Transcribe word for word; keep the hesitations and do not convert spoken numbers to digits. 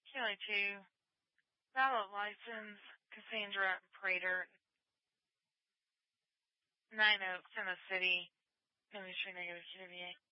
Kelly two. Ballot license, Cassandra Prater. Nine Oaks in the city. Ministry negative Q W A.